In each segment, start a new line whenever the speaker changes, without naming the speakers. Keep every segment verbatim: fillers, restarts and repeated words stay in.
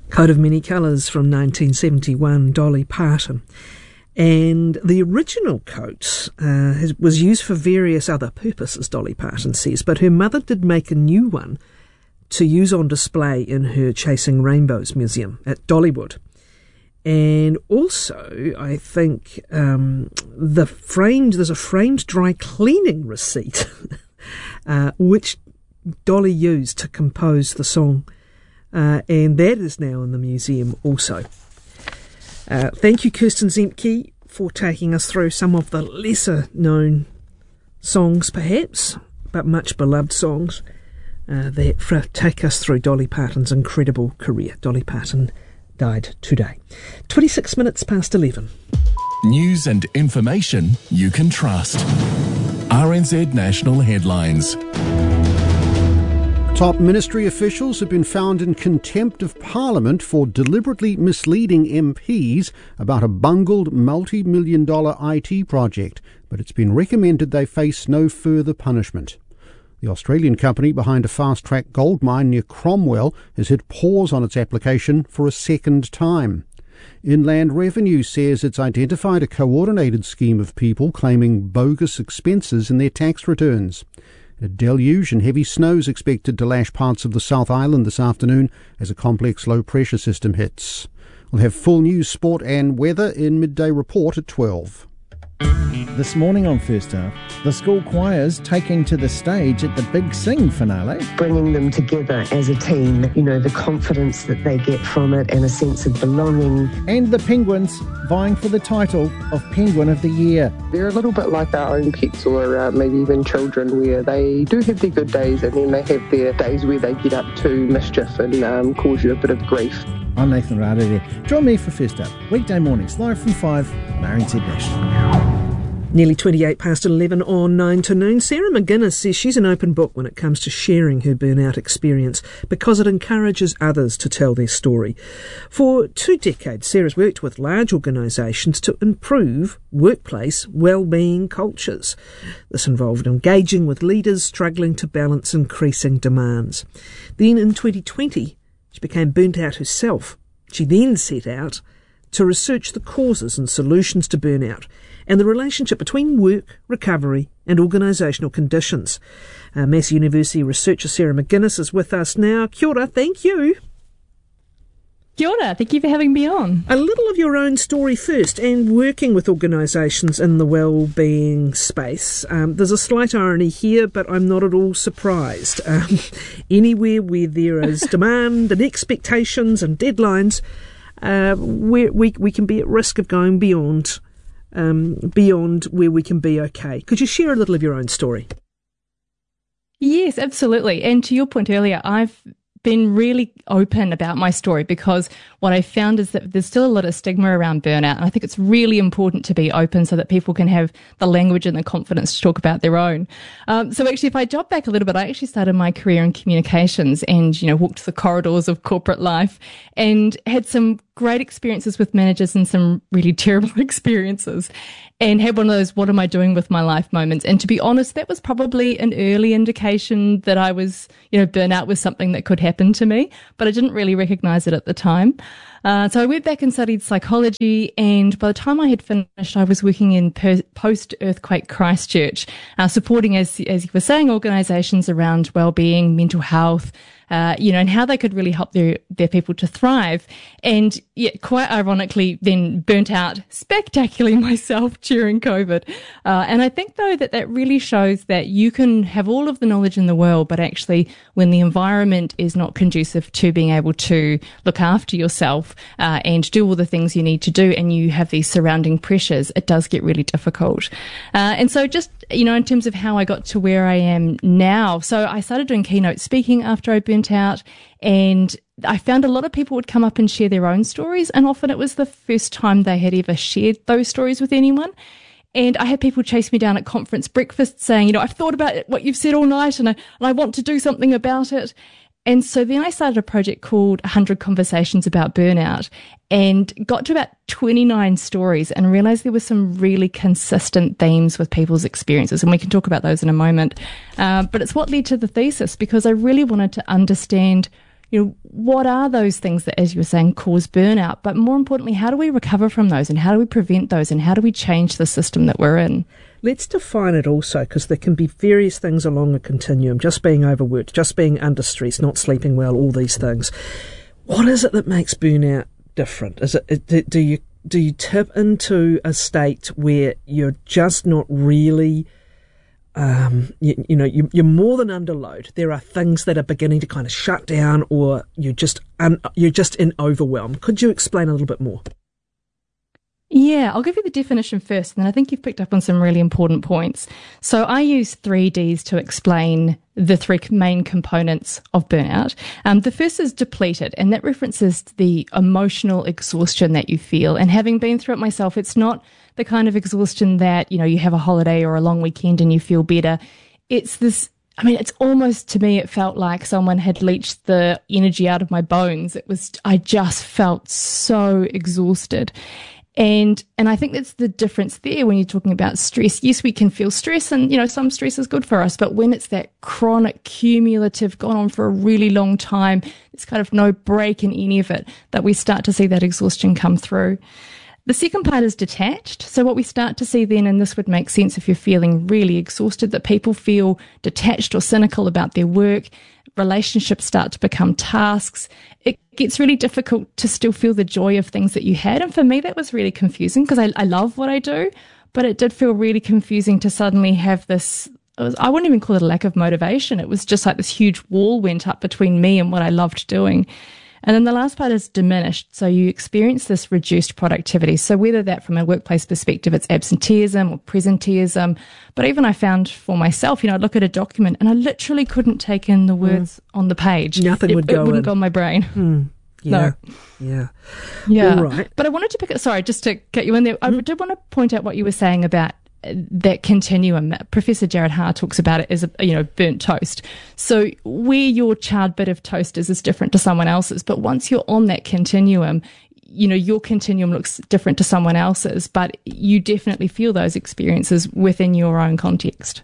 Coat of Many Colours from nineteen seventy-one, Dolly Parton. And the original coat uh, has, was used for various other purposes, Dolly Parton says, but her mother did make a new one to use on display in her Chasing Rainbows Museum at Dollywood. And also, I think um, the framed there's a framed dry cleaning receipt, uh, which Dolly used to compose the song, uh, and that is now in the museum also. Uh, thank you, Kirsten Zemke, for taking us through some of the lesser-known songs, perhaps, but much beloved songs uh, that for, take us through Dolly Parton's incredible career. Dolly Parton died today. twenty-six minutes past eleven.
News and information you can trust. R N Z National Headlines.
Top ministry officials have been found in contempt of Parliament for deliberately misleading M Ps about a bungled multi-million dollar I T project, but it's been recommended they face no further punishment. The Australian company behind a fast-track gold mine near Cromwell has hit pause on its application for a second time. Inland Revenue says it's identified a coordinated scheme of people claiming bogus expenses in their tax returns. A deluge and heavy snow is expected to lash parts of the South Island this afternoon as a complex low-pressure system hits. We'll have full news, sport and weather in Midday Report at twelve.
This morning on First Up, the school choirs taking to the stage at the Big Sing finale.
Bringing them together as a team, you know, the confidence that they get from it and a sense of belonging.
And the Penguins vying for the title of Penguin of the Year.
They're a little bit like our own pets or uh, maybe even children, where they do have their good days and then they have their days where they get up to mischief and um, cause you a bit of grief.
I'm Nathan Rada there. Join me for First Up, weekday mornings, live from five on R N Z National.
Nearly twenty-eight past eleven on nine to noon. Sarah McGuinness says she's an open book when it comes to sharing her burnout experience because it encourages others to tell their story. For two decades, Sarah's worked with large organisations to improve workplace well-being cultures. This involved engaging with leaders struggling to balance increasing demands. Then in twenty twenty, she became burnt out herself. She then set out to research the causes and solutions to burnout and the relationship between work, recovery and organisational conditions. Uh, Massey University researcher Sarah McGuinness is with us now. Kia ora, thank you.
Kia ora, thank you for having me on.
A little of your own story first, and working with organisations in the wellbeing space. Um, there's a slight irony here, but I'm not at all surprised. Um, anywhere where there is demand and expectations and deadlines, uh, where we, we can be at risk of going beyond Um, beyond where we can be okay. Could you share a little of your own story?
Yes, absolutely. And to your point earlier, I've been really open about my story because what I found is that there's still a lot of stigma around burnout, and I think it's really important to be open so that people can have the language and the confidence to talk about their own. Um, so actually, if I jump back a little bit, I actually started my career in communications and, you know, walked the corridors of corporate life and had some great experiences with managers and some really terrible experiences, and had one of those what am I doing with my life moments. And to be honest, that was probably an early indication that I was, you know, burnout was something that could happen to me, but I didn't really recognize it at the time. Uh, so I went back and studied psychology, and by the time I had finished, I was working in per- post-earthquake Christchurch, uh, supporting, as, as you were saying, organisations around wellbeing, mental health, uh, you know, and how they could really help their, their people to thrive. And yet, quite ironically, then burnt out spectacularly myself during COVID. Uh, and I think, though, that that really shows that you can have all of the knowledge in the world, but actually when the environment is not conducive to being able to look after yourself uh, and do all the things you need to do, and you have these surrounding pressures, it does get really difficult. Uh, and so just, you know, in terms of how I got to where I am now, so I started doing keynote speaking after I burnt out, and I found a lot of people would come up and share their own stories, and often it was the first time they had ever shared those stories with anyone. And I had people chase me down at conference breakfast saying, you know, I've thought about what you've said all night and I, and I want to do something about it. And so then I started a project called one hundred Conversations About Burnout, and got to about twenty-nine stories and realised there were some really consistent themes with people's experiences, and we can talk about those in a moment. Uh, but it's what led to the thesis, because I really wanted to understand, you know, what are those things that, as you were saying, cause burnout? But more importantly, how do we recover from those, and how do we prevent those, and how do we change the system that we're in?
Let's define it also, because there can be various things along a continuum, just being overworked, just being under stress, not sleeping well, all these things. What is it that makes burnout different? Is it, do you do you tip into a state where you're just not really, um, you, you know, you, you're more than under load? There are things that are beginning to kind of shut down, or you're just un, you're just in overwhelm. Could you explain a little bit more?
Yeah, I'll give you the definition first, and then I think you've picked up on some really important points. So I use three Ds to explain the three main components of burnout. Um, the first is depleted, and that references the emotional exhaustion that you feel. And having been through it myself, it's not the kind of exhaustion that, you know, you have a holiday or a long weekend and you feel better. It's this, I mean, it's almost, to me, it felt like someone had leached the energy out of my bones. It was, I just felt so exhausted. And and I think that's the difference there when you're talking about stress. Yes, we can feel stress, and, you know, some stress is good for us, but when it's that chronic, cumulative, gone on for a really long time, there's kind of no break in any of it, that we start to see that exhaustion come through. The second part is detached. So what we start to see then, and this would make sense if you're feeling really exhausted, that people feel detached or cynical about their work. Relationships start to become tasks. It gets really difficult to still feel the joy of things that you had. And for me, that was really confusing, because I, I love what I do, but it did feel really confusing to suddenly have this, it was, I wouldn't even call it a lack of motivation. It was just like this huge wall went up between me and what I loved doing. And then the last part is diminished. So you experience this reduced productivity. So whether that from a workplace perspective, it's absenteeism or presenteeism. But even I found for myself, you know, I'd look at a document and I literally couldn't take in the words mm. on the page.
Nothing
it,
would go
It wouldn't
in.
go in my brain.
Mm. Yeah.
No.
Yeah.
Yeah.
All right.
But I wanted to pick it, sorry, just to get you in there. Mm. I did want to point out what you were saying about that continuum. Professor Jared Haar talks about it as a, you know, burnt toast. So where your charred bit of toast is is different to someone else's, but once you're on that continuum, you know, your continuum looks different to someone else's, but you definitely feel those experiences within your own context.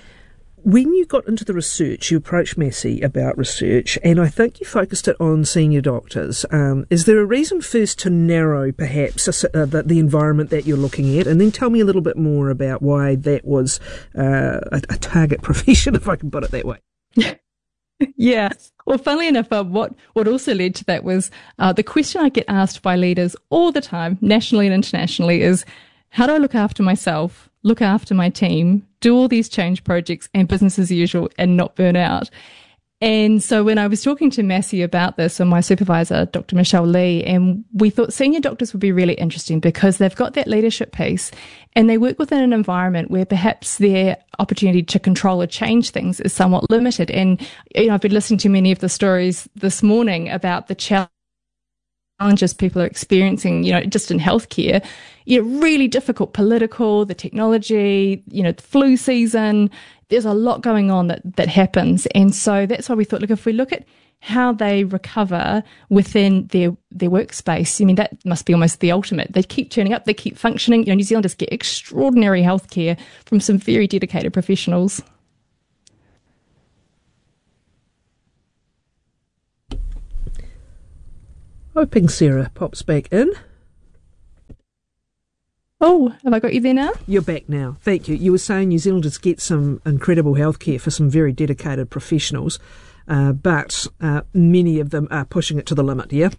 When you got into the research, you approached Massey about research, and I think you focused it on senior doctors. Um, is there a reason first to narrow, perhaps, uh, the, the environment that you're looking at, and then tell me a little bit more about why that was uh, a, a target profession, if I can put it that way?
Yeah. Well, funnily enough, uh, what, what also led to that was uh, the question I get asked by leaders all the time, nationally and internationally, is how do I look after myself, look after my team, do all these change projects and business as usual and not burn out? And so when I was talking to Massey about this, and my supervisor, Doctor Michelle Lee, and we thought senior doctors would be really interesting because they've got that leadership piece and they work within an environment where perhaps their opportunity to control or change things is somewhat limited. And, you know, I've been listening to many of the stories this morning about the challenges people are experiencing, you know, just in healthcare. You know, really difficult political, the technology, you know, the flu season. There's a lot going on that, that happens. And so that's why we thought, look, if we look at how they recover within their, their workspace, I mean, that must be almost the ultimate. They keep turning up, they keep functioning. You know, New Zealanders get extraordinary healthcare from some very dedicated professionals.
Hoping Sarah pops back in.
Oh, have I got you there now?
You're back now. Thank you. You were saying New Zealanders get some incredible healthcare for some very dedicated professionals, uh, but uh, many of them are pushing it to the limit, yeah?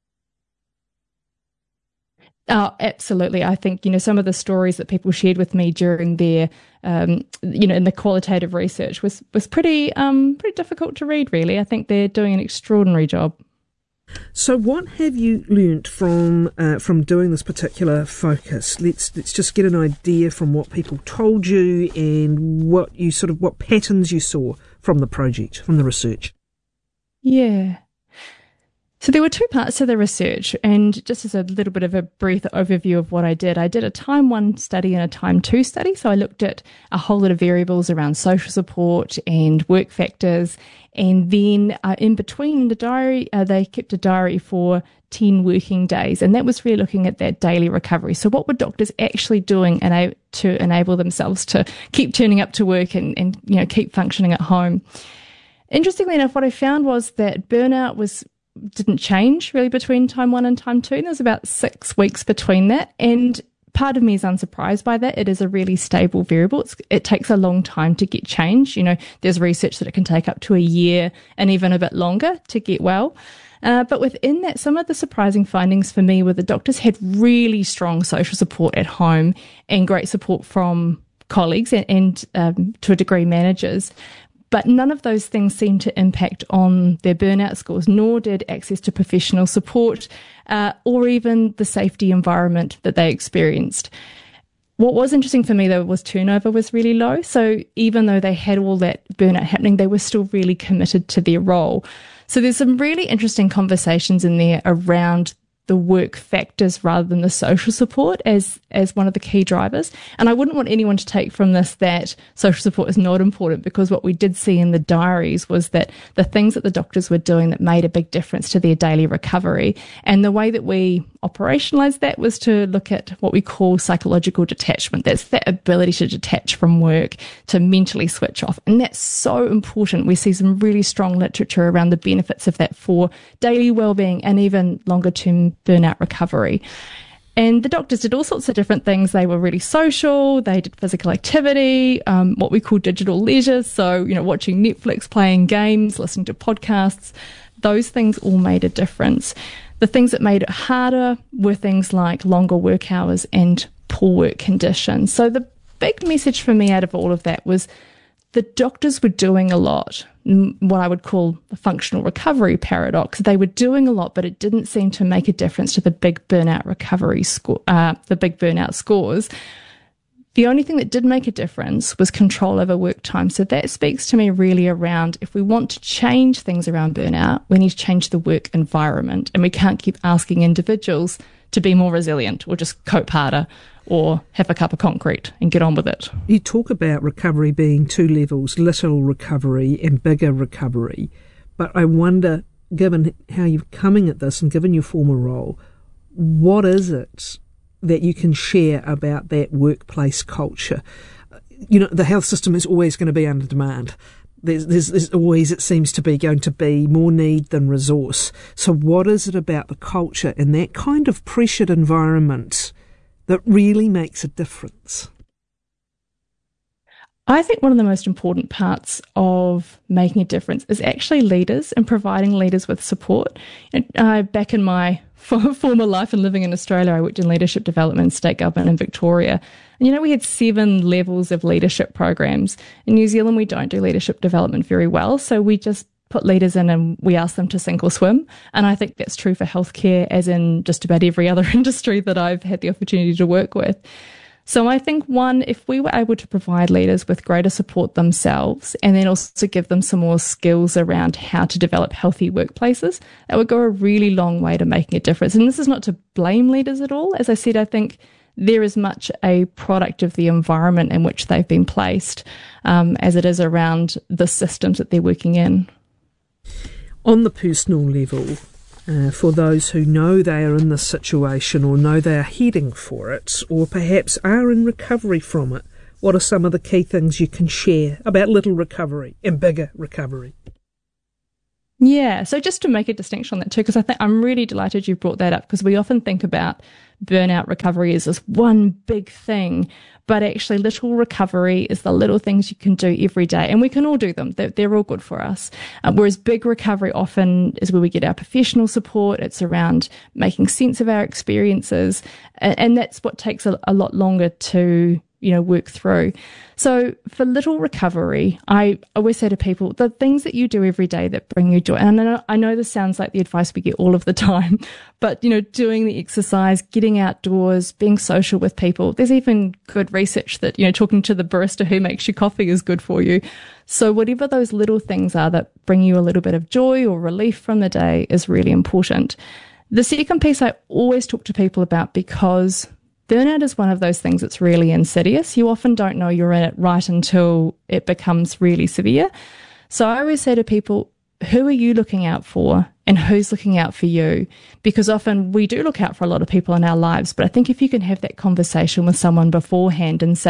Oh, absolutely. I think, you know, some of the stories that people shared with me during their, um, you know, in the qualitative research was, was pretty, um, pretty difficult to read, really. I think they're doing an extraordinary job.
So what have you learnt from uh, from doing this particular focus? Let's let's just get an idea from what people told you and what you sort of what patterns you saw from the project, from the research.
Yeah. So there were two parts to the research, and just as a little bit of a brief overview of what I did, I did a time one study and a time two study. So I looked at a whole lot of variables around social support and work factors, and then uh, in between the diary, uh, they kept a diary for ten working days, and that was really looking at that daily recovery. So what were doctors actually doing ena- to enable themselves to keep turning up to work and, and you know keep functioning at home? Interestingly enough, what I found was that burnout was didn't change really between time one and time two. And there was about six weeks between that. And part of me is unsurprised by that. It is a really stable variable. It's, it takes a long time to get change. You know, there's research that it can take up to a year and even a bit longer to get well. Uh, but within that, some of the surprising findings for me were the doctors had really strong social support at home and great support from colleagues and, and um, to a degree managers. But none of those things seemed to impact on their burnout scores, nor did access to professional support uh, or even the safety environment that they experienced. What was interesting for me, though, was turnover was really low. So even though they had all that burnout happening, they were still really committed to their role. So there's some really interesting conversations in there around the work factors rather than the social support as as one of the key drivers. And I wouldn't want anyone to take from this that social support is not important, because what we did see in the diaries was that the things that the doctors were doing that made a big difference to their daily recovery, and the way that we operationalised that was to look at what we call psychological detachment. That's that ability to detach from work, to mentally switch off. And that's so important. We see some really strong literature around the benefits of that for daily wellbeing and even longer term burnout recovery. And the doctors did all sorts of different things. They were really social. They did physical activity, um, what we call digital leisure. So, you know, watching Netflix, playing games, listening to podcasts. Those things all made a difference. The things that made it harder were things like longer work hours and poor work conditions. So the big message for me out of all of that was the doctors were doing a lot, what I would call the functional recovery paradox. They were doing a lot, but it didn't seem to make a difference to the big burnout recovery score, uh, the big burnout scores. The only thing that did make a difference was control over work time. So that speaks to me really around, if we want to change things around burnout, we need to change the work environment. And we can't keep asking individuals to be more resilient or just cope harder or have a cup of concrete and get on with it.
You talk about recovery being two levels, little recovery and bigger recovery. But I wonder, given how you're coming at this and given your former role, what is it that you can share about that workplace culture? You know, the health system is always going to be under demand. There's, there's, there's always, it seems to be, going to be more need than resource. So what is it about the culture in that kind of pressured environment that really makes a difference?
I think one of the most important parts of making a difference is actually leaders and providing leaders with support. Uh, back in my former life and living in Australia, I worked in leadership development, state government in Victoria. And, you know, we had seven levels of leadership programs. In New Zealand, we don't do leadership development very well. So we just put leaders in and we ask them to sink or swim. And I think that's true for healthcare, as in just about every other industry that I've had the opportunity to work with. So I think, one, if we were able to provide leaders with greater support themselves and then also give them some more skills around how to develop healthy workplaces, that would go a really long way to making a difference. And this is not to blame leaders at all. As I said, I think they're as much a product of the environment in which they've been placed um, as it is around the systems that they're working in.
On the personal level, uh, for those who know they are in this situation or know they are heading for it or perhaps are in recovery from it, what are some of the key things you can share about little recovery and bigger recovery?
Yeah, so just to make a distinction on that too, because I think I'm really delighted you brought that up, because we often think about burnout recovery as this one big thing, but actually little recovery is the little things you can do every day, and we can all do them. They're, they're all good for us. Um, whereas big recovery often is where we get our professional support. It's around making sense of our experiences, and, and that's what takes a, a lot longer to you know, work through. So for little recovery, I always say to people, the things that you do every day that bring you joy, and I know, I know this sounds like the advice we get all of the time, but, you know, doing the exercise, getting outdoors, being social with people. There's even good research that, you know, talking to the barista who makes you coffee is good for you. So whatever those little things are that bring you a little bit of joy or relief from the day is really important. The second piece I always talk to people about, because burnout is one of those things that's really insidious. You often don't know you're in it right until it becomes really severe. So I always say to people, who are you looking out for and who's looking out for you? Because often we do look out for a lot of people in our lives, but I think if you can have that conversation with someone beforehand and say,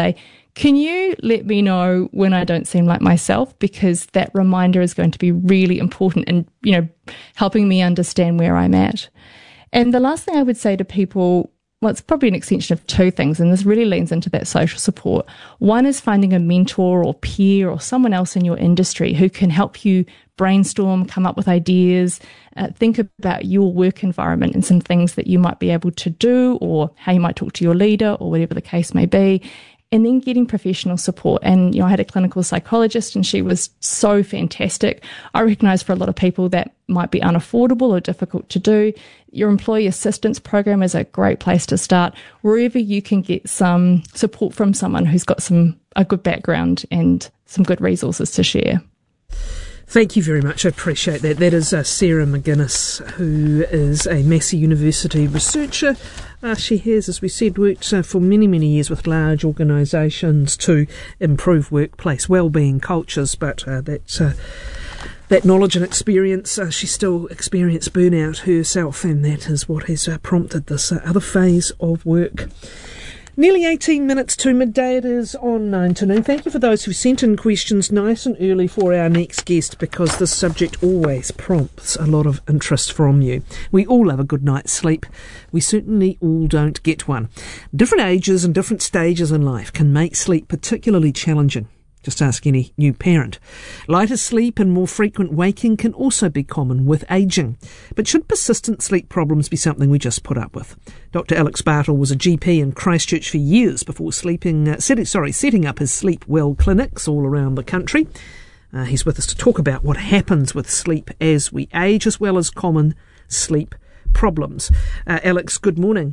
can you let me know when I don't seem like myself? Because that reminder is going to be really important in, you know, helping me understand where I'm at. And the last thing I would say to people, well, it's probably an extension of two things, and this really leans into that social support. One is finding a mentor or peer or someone else in your industry who can help you brainstorm, come up with ideas, uh, think about your work environment and some things that you might be able to do, or how you might talk to your leader, or whatever the case may be. And then getting professional support. And, you know, I had a clinical psychologist and she was so fantastic. I recognise for a lot of people that might be unaffordable or difficult to do. Your employee assistance program is a great place to start. Wherever you can get some support from someone who's got some a good background and some good resources to share.
Thank you very much. I appreciate that. That is uh, Sarah McGuinness, who is a Massey University researcher. Uh, she has, as we said, worked uh, for many, many years with large organisations to improve workplace wellbeing cultures, but uh, that, uh, that knowledge and experience, uh, she still experienced burnout herself, and that is what has uh, prompted this uh, other phase of work. Nearly eighteen minutes to midday. It is on nine to noon. Thank you for those who sent in questions nice and early for our next guest, because this subject always prompts a lot of interest from you. We all love a good night's sleep. We certainly all don't get one. Different ages and different stages in life can make sleep particularly challenging. Just ask any new parent. Lighter sleep and more frequent waking can also be common with ageing. But should persistent sleep problems be something we just put up with? Doctor Alex Bartle was a G P in Christchurch for years before sleeping, uh, setting, sorry, setting up his Sleep Well clinics all around the country. Uh, he's with us to talk about what happens with sleep as we age, as well as common sleep problems. Uh, Alex, good morning.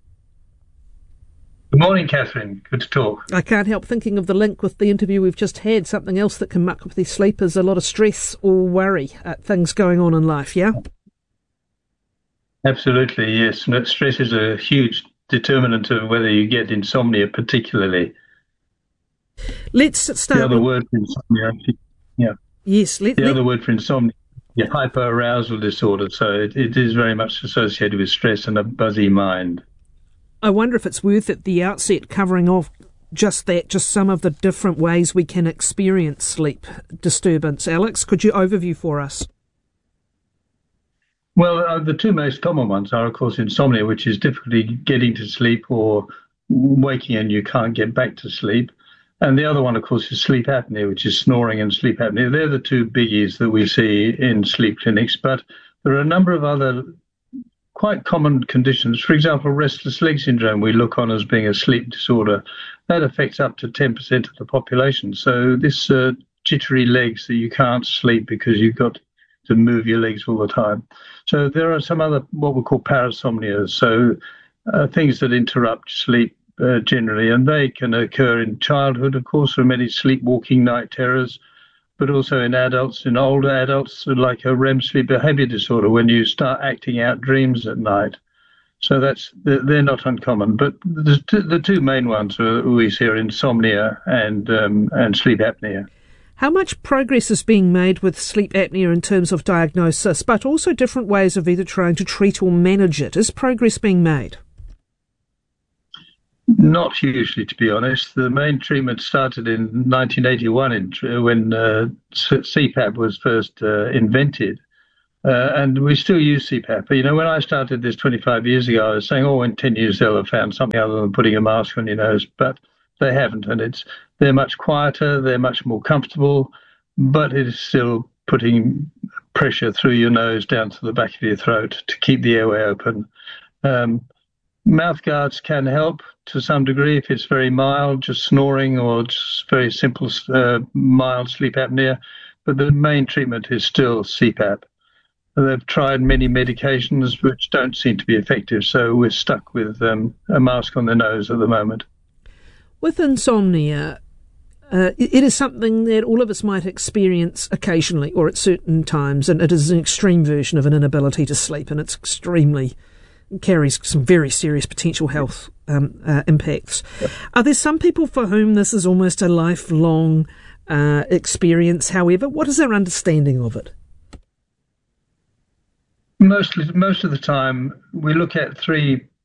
Good morning, Catherine. Good to talk.
I can't help thinking of the link with the interview we've just had. Something else that can muck up their sleep is a lot of stress or worry at things going on in life, yeah?
Absolutely, yes. Stress is a huge determinant of whether you get insomnia particularly.
Let's start
The other
with...
word for insomnia, yeah.
Yes, let,
The
let...
other word for insomnia is hyperarousal disorder, so it, it is very much associated with stress and a buzzy mind.
I wonder if it's worth at the outset covering off just that, just some of the different ways we can experience sleep disturbance. Alex, could you overview for us?
Well, uh, the two most common ones are, of course, insomnia, which is difficulty getting to sleep or waking and you can't get back to sleep. And the other one, of course, is sleep apnea, which is snoring and sleep apnea. They're the two biggies that we see in sleep clinics. But there are a number of other quite common conditions. For example, restless leg syndrome we look on as being a sleep disorder. That affects up to ten percent of the population. So this uh, jittery legs that you can't sleep because you've got to move your legs all the time. So there are some other what we call parasomnias, so uh, things that interrupt sleep uh, generally, and they can occur in childhood, of course. There are many sleepwalking night terrors, but also in adults, in older adults, like a R E M sleep behavior disorder, when you start acting out dreams at night. So that's they're not uncommon. But the two, the two main ones we see are insomnia and um, and sleep apnea.
How much progress is being made with sleep apnea in terms of diagnosis, but also different ways of either trying to treat or manage it? Is progress being made?
Not hugely, to be honest. The main treatment started in nineteen eighty-one in, when uh, C PAP was first uh, invented. Uh, and we still use C PAP. You know, when I started this twenty-five years ago, I was saying, oh, in ten years they'll have found something other than putting a mask on your nose. But they haven't. And it's they're much quieter, they're much more comfortable, but it is still putting pressure through your nose down to the back of your throat to keep the airway open. Um, Mouth guards can help to some degree if it's very mild, just snoring or just very simple uh, mild sleep apnea. But the main treatment is still C PAP. They've tried many medications which don't seem to be effective, so we're stuck with um, a mask on the nose at the moment.
With insomnia, uh, it is something that all of us might experience occasionally or at certain times, and it is an extreme version of an inability to sleep, and it's extremely carries some very serious potential health um, uh, impacts. Yep. Are there some people for whom this is almost a lifelong uh, experience, however? What is our understanding of it?
Mostly, most of the time, we look at three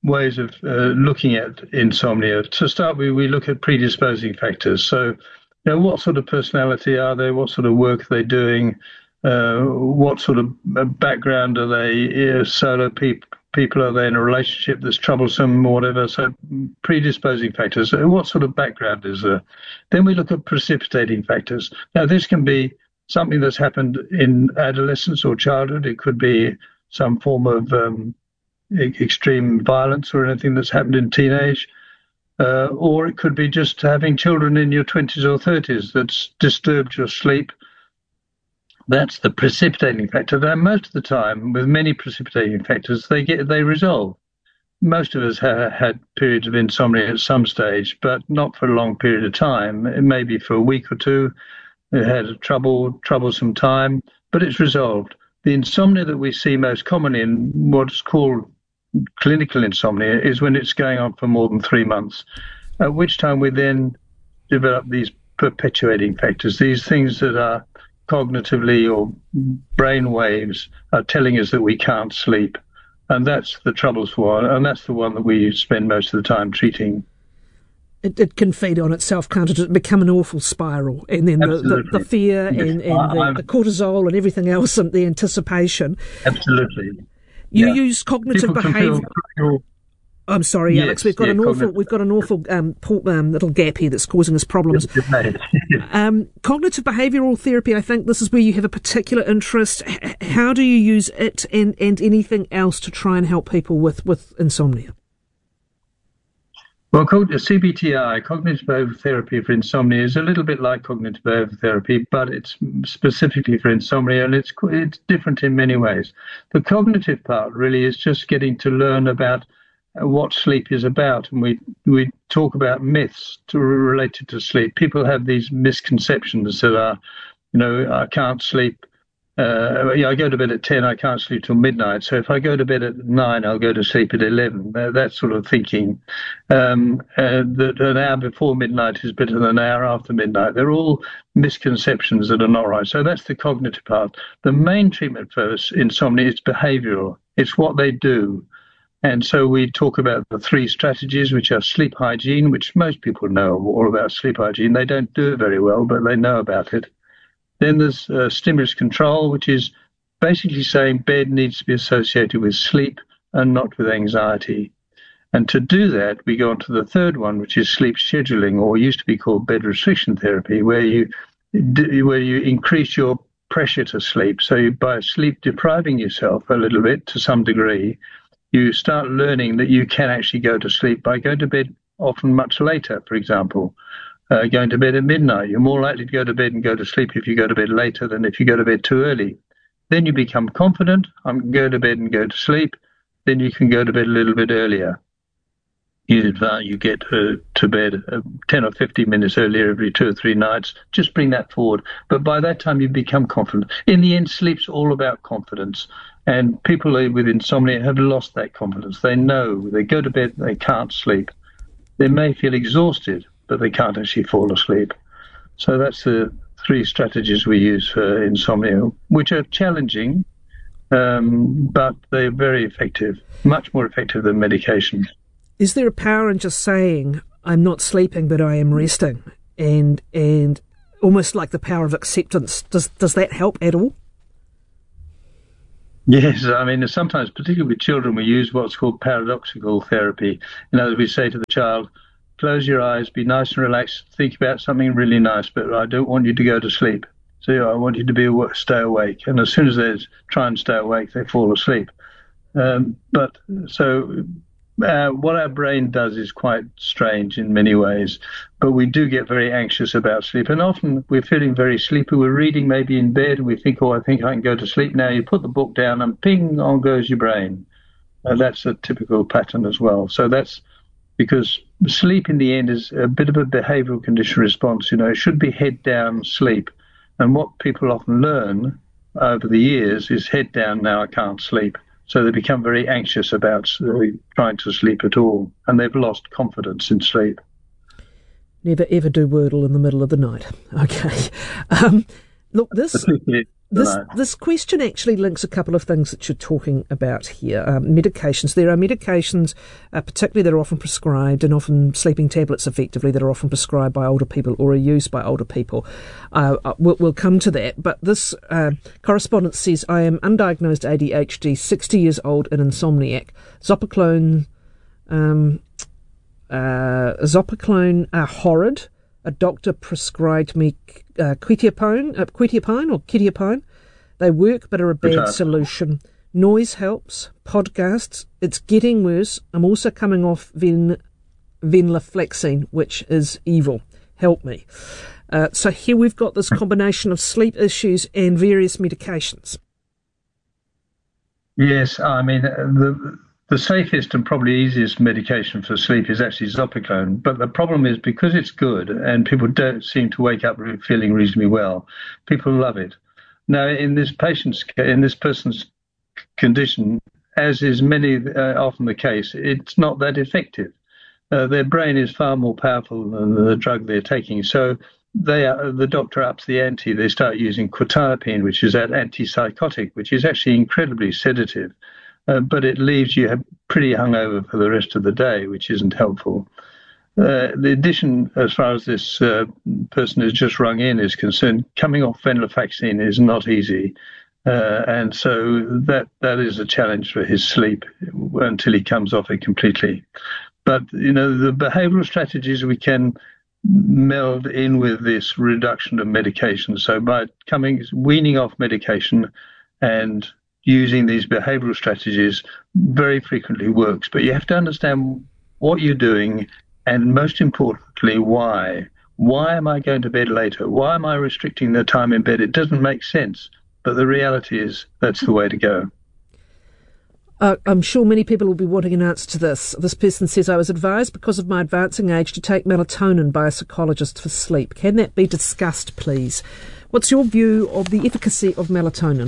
ways of uh, looking at insomnia. To start with, we look at predisposing factors. So, you know, what sort of personality are they? What sort of work are they doing? Uh, what sort of background are they? Uh, solo people? People, are they in a relationship that's troublesome or whatever? So predisposing factors. What sort of background is there? Then we look at precipitating factors. Now, this can be something that's happened in adolescence or childhood. It could be some form of um, e- extreme violence or anything that's happened in teenage. Uh, or it could be just having children in your twenties or thirties that's disturbed your sleep. That's the precipitating factor. And most of the time, with many precipitating factors, they get they resolve. Most of us have had periods of insomnia at some stage, but not for a long period of time. It may be for a week or two. It had a trouble, troublesome time, but it's resolved. The insomnia that we see most commonly in what's called clinical insomnia is when it's going on for more than three months, at which time we then develop these perpetuating factors, these things that are cognitively or brain waves are telling us that we can't sleep. And that's the troubles one, and that's the one that we spend most of the time treating.
It, it can feed on itself, can't it? It become an awful spiral. And then the, the, the fear
yes.
and, and the, the cortisol and everything else and the anticipation.
Absolutely.
You
yeah.
use cognitive behaviour. I'm sorry,
yes,
Alex. We've got
yeah,
an awful,
cognitive.
we've got an awful um, pull, um, little gap here that's causing us problems. um, cognitive behavioural therapy. I think this is where you have a particular interest. H- how do you use it and, and anything else to try and help people with, with insomnia?
Well, C B T I, cognitive behavioural therapy for insomnia, is a little bit like cognitive behavioural therapy, but it's specifically for insomnia, and it's it's different in many ways. The cognitive part really is just getting to learn about what sleep is about, and we we talk about myths to, related to sleep. People have these misconceptions that are, you know, I can't sleep. Uh, I go to bed at ten, I can't sleep till midnight. So if I go to bed at nine, I'll go to sleep at eleven. Uh, that sort of thinking. Um, uh, that an hour before midnight is better than an hour after midnight. They're all misconceptions that are not right. So that's the cognitive part. The main treatment for insomnia is behavioural. It's what they do. And so we talk about the three strategies, which are sleep hygiene, which most people know all about sleep hygiene. They don't do it very well, but they know about it. Then there's uh, stimulus control, which is basically saying bed needs to be associated with sleep and not with anxiety. And to do that, we go on to the third one, which is sleep scheduling, or used to be called bed restriction therapy, where you where you increase your pressure to sleep. So you, by sleep depriving yourself a little bit to some degree, you start learning that you can actually go to sleep by going to bed often much later, for example. Uh, going to bed at midnight. You're more likely to go to bed and go to sleep if you go to bed later than if you go to bed too early. Then you become confident. I'm going to go to bed and go to sleep. Then you can go to bed a little bit earlier. You, uh, you get uh, to bed uh, ten or fifteen minutes earlier every two or three nights. Just bring that forward. But by that time, you become confident. In the end, sleep's all about confidence. And people with insomnia have lost that confidence. They know they go to bed, they can't sleep. They may feel exhausted, but they can't actually fall asleep. So that's the three strategies we use for insomnia, which are challenging, um, but they're very effective, much more effective than medication.
Is there a power in just saying, I'm not sleeping, but I am resting? And and almost like the power of acceptance. Does does that help at all?
Yes, I mean, sometimes, particularly with children, we use what's called paradoxical therapy. In other words, we say to the child, close your eyes, be nice and relaxed, think about something really nice, but I don't want you to go to sleep. So I want you to be stay awake. And as soon as they try and stay awake, they fall asleep. Um, but so uh, what our brain does is quite strange in many ways, but we do get very anxious about sleep. And often we're feeling very sleepy. We're reading maybe in bed and we think, oh, I think I can go to sleep now. You put the book down and ping, on goes your brain. Uh, that's a typical pattern as well. So that's because sleep in the end is a bit of a behavioural condition response. You know, it should be head down sleep. And what people often learn over the years is head down, now I can't sleep. So they become very anxious about uh, trying to sleep at all. And they've lost confidence in sleep.
Never ever do Wordle in the middle of the night. Okay. Um, look, this This, this question actually links a couple of things that you're talking about here. Um, medications. There are medications, uh, particularly that are often prescribed, and often sleeping tablets effectively, that are often prescribed by older people or are used by older people. Uh, we'll, we'll come to that. But this uh, correspondent says, I am undiagnosed A D H D, sixty years old and insomniac. Zopiclone, um, uh, Zopiclone are horrid. A doctor prescribed me uh, quetiapine, uh, quetiapine or quetiapine. They work but are a bad solution. Noise helps. Podcasts. It's getting worse. I'm also coming off ven, venlafaxine, which is evil. Help me. Uh, so here we've got this combination of sleep issues and various medications.
Yes, I mean, the the safest and probably easiest medication for sleep is actually Zopiclone. But the problem is, because it's good and people don't seem to wake up feeling reasonably well, people love it. Now, in this patient's, in this person's condition, as is many uh, often the case, it's not that effective. Uh, their brain is far more powerful than the drug they're taking. So they are, the doctor ups the ante. They start using quetiapine, which is that antipsychotic, which is actually incredibly sedative. Uh, but it leaves you pretty hungover for the rest of the day, which isn't helpful. Uh, the addition, as far as this uh, person who's just rung in is concerned, coming off venlafaxine is not easy. Uh, and so that that is a challenge for his sleep until he comes off it completely. But, you know, the behavioural strategies we can meld in with this reduction of medication. So by coming, weaning off medication and using these behavioural strategies very frequently works. But you have to understand what you're doing and, most importantly, why. Why am I going to bed later? Why am I restricting the time in bed? It doesn't make sense. But the reality is that's the way to go.
Uh, I'm sure many people will be wanting an answer to this. This person says, I was advised because of my advancing age to take melatonin by a psychologist for sleep. Can that be discussed, please? What's your view of the efficacy of melatonin?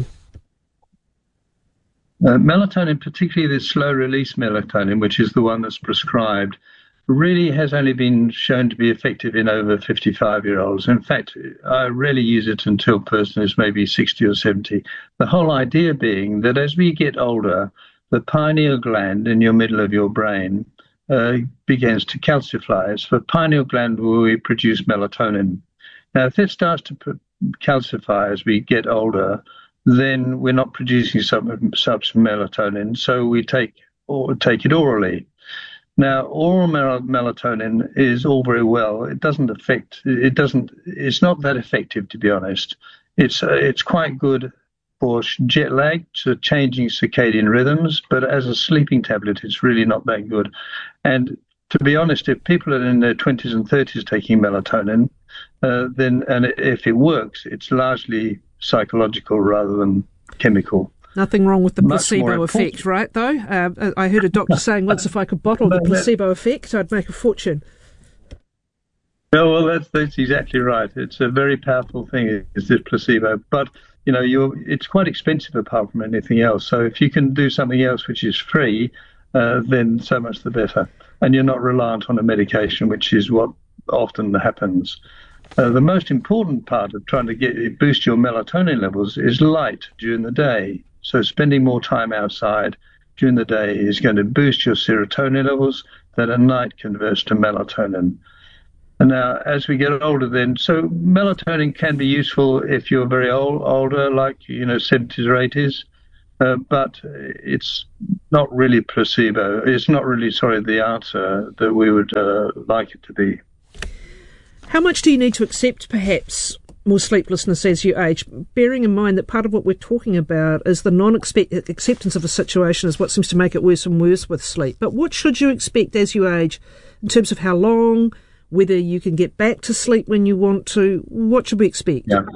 Uh, melatonin, particularly the slow-release melatonin, which is the one that's prescribed, really has only been shown to be effective in over fifty-five-year-olds. In fact, I rarely use it until a person is maybe sixty or seventy. The whole idea being that as we get older, the pineal gland in your middle of your brain uh, begins to calcify. It's the pineal gland where we produce melatonin. Now, if it starts to calcify as we get older, then we're not producing such melatonin, so we take or take it orally. Now, oral mel- melatonin is all very well. It doesn't affect. It doesn't. It's not that effective, to be honest. It's uh, it's quite good for jet lag, so changing circadian rhythms, but as a sleeping tablet, it's really not that good. And to be honest, if people are in their twenties and thirties taking melatonin, uh, then and if it works, it's largely psychological rather than chemical.
Nothing wrong with the placebo effect, right, though? Uh, I heard a doctor saying once if I could bottle the placebo effect, I'd make a fortune.
No, well, that's, that's exactly right. It's a very powerful thing, is this placebo. But, you know, you're, it's quite expensive apart from anything else. So if you can do something else which is free, uh, then so much the better. And you're not reliant on a medication, which is what often happens. Uh, the most important part of trying to get boost your melatonin levels is light during the day. So spending more time outside during the day is going to boost your serotonin levels that at night converts to melatonin. And now, as we get older then, so melatonin can be useful if you're very old, older, like, you know, seventies or eighties, uh, but it's not really placebo. It's not really, sorry, the answer that we would uh, like it to be.
How much do you need to accept, perhaps, more sleeplessness as you age, bearing in mind that part of what we're talking about is the non-acceptance of a situation is what seems to make it worse and worse with sleep. But what should you expect as you age in terms of how long, whether you can get back to sleep when you want to? What should we expect?
Yeah.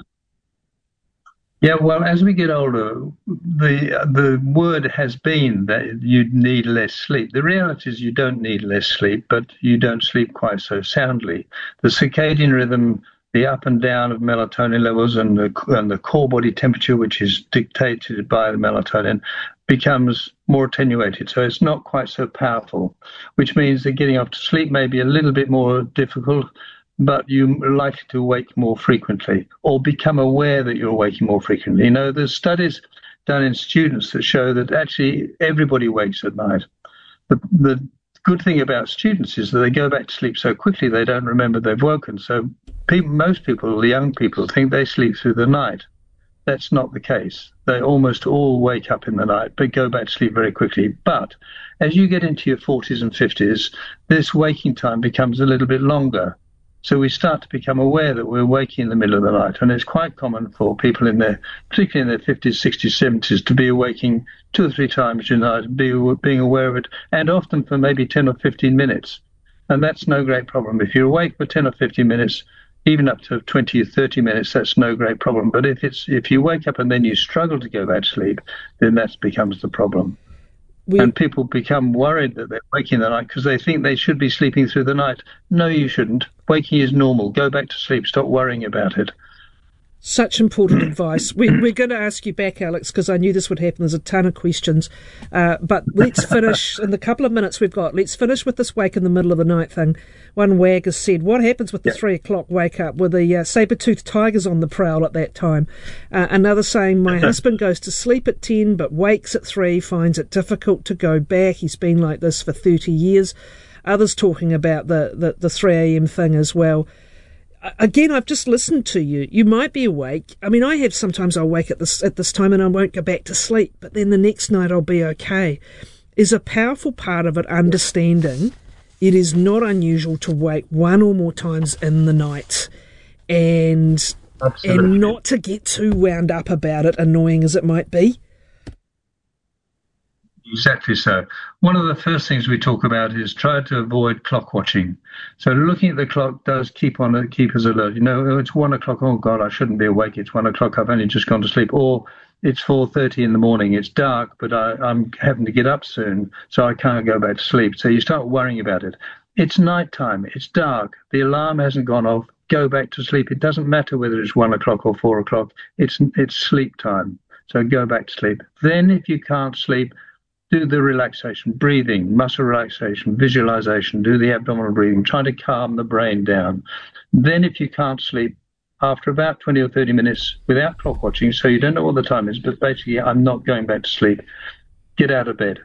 Yeah, well, as we get older, the the word has been that you need less sleep. The reality is you don't need less sleep, but you don't sleep quite so soundly. The circadian rhythm, the up and down of melatonin levels and the, and the core body temperature, which is dictated by the melatonin, becomes more attenuated. So it's not quite so powerful, which means that getting off to sleep may be a little bit more difficult. but you're likely to wake more frequently or become aware that you're waking more frequently. You know, there's studies done in students that show that actually everybody wakes at night. The, the good thing about students is that they go back to sleep so quickly they don't remember they've woken. So people, most people, the young people, think they sleep through the night. That's not the case. They almost all wake up in the night but go back to sleep very quickly. But as you get into your forties and fifties, this waking time becomes a little bit longer. So we start to become aware that we're waking in the middle of the night. And it's quite common for people in their, particularly in their fifties, sixties, seventies, to be awaking two or three times a night, be, being aware of it, and often for maybe ten or fifteen minutes. And that's no great problem. If you're awake for ten or fifteen minutes, even up to twenty or thirty minutes, that's no great problem. But if it's if you wake up and then you struggle to go back to sleep, then that becomes the problem. We, and people become worried that they're waking in the night because they think they should be sleeping through the night. No, you shouldn't. Waking is normal. Go back to sleep. Stop worrying about it.
Such important advice. We, we're going to ask you back, Alex, because I knew this would happen. There's a ton of questions. Uh, but let's finish, in the couple of minutes we've got, let's finish with this wake in the middle of the night thing. One wag has said, what happens with the yeah. three o'clock wake up with the uh, saber-toothed tigers on the prowl at that time? Uh, another saying, my husband goes to sleep at ten but wakes at three, finds it difficult to go back. He's been like this for thirty years. Others talking about the, the, the three a.m. thing as well. Again, I've just listened to you. You might be awake. I mean, I have sometimes I'll wake at this at this time and I won't go back to sleep, but then the next night I'll be okay. Is a powerful part of it understanding it is not unusual to wake one or more times in the night, and Absolutely. and not to get too wound up about it, annoying as it might be.
Exactly so. One of the first things we talk about is try to avoid clock watching. So looking at the clock does keep on keep us alert. You know, it's one o'clock. Oh God, I shouldn't be awake. It's one o'clock. I've only just gone to sleep. Or it's four thirty in the morning. It's dark, but I, I'm having to get up soon, so I can't go back to sleep. So you start worrying about it. It's nighttime. It's dark. The alarm hasn't gone off. Go back to sleep. It doesn't matter whether it's one o'clock or four o'clock. It's it's sleep time. So go back to sleep. Then, if you can't sleep, do the relaxation, breathing, muscle relaxation, visualization, do the abdominal breathing, trying to calm the brain down. Then if you can't sleep, after about twenty or thirty minutes, without clock watching, so you don't know what the time is, but basically I'm not going back to sleep, get out of bed.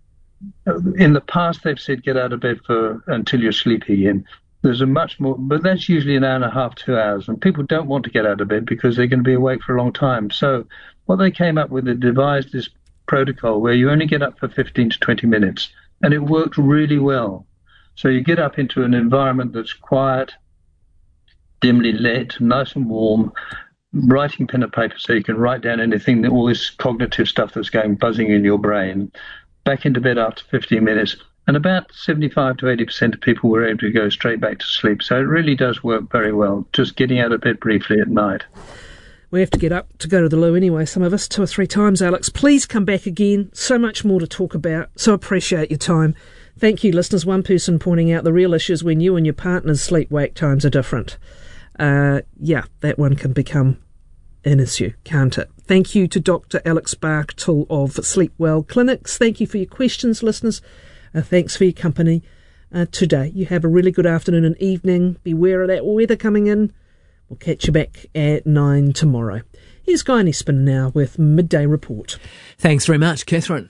In the past, they've said get out of bed for until you're sleepy again. There's a much more, but that's usually an hour and a half, two hours, and people don't want to get out of bed because they're going to be awake for a long time. So what they came up with, they devised this protocol where you only get up for fifteen to twenty minutes, and it worked really well. So you get up into an environment that's quiet, dimly lit, nice and warm, writing pen and paper so you can write down anything, all this cognitive stuff that's going buzzing in your brain. Back into bed after fifteen minutes, and about seventy-five to eighty percent of people were able to go straight back to sleep. So it really does work very well, just getting out of bed briefly at night.
We have to get up to go to the loo anyway, some of us, two or three times, Alex. Please come back again. So much more to talk about. So appreciate your time. Thank you, listeners. One person pointing out the real issue is when you and your partner's sleep-wake times are different. Uh, yeah, that one can become an issue, can't it? Thank you to Doctor Alex Barktle of Sleepwell Clinics. Thank you for your questions, listeners. Uh, thanks for your company uh, today. You have a really good afternoon and evening. Beware of that weather coming in. We'll catch you back at nine tomorrow. Here's Guy Nespin now with Midday Report.
Thanks very much, Catherine.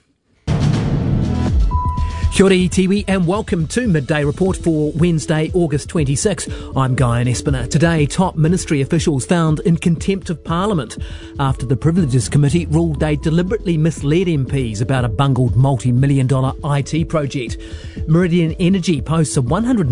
Kia ora iwi and welcome to Midday Report for Wednesday, August twenty-sixth. I'm Guy Nespina. Today, top ministry officials found in contempt of Parliament after the Privileges Committee ruled they deliberately misled M Ps about a bungled multi-million dollar I T project. Meridian Energy posts a one hundred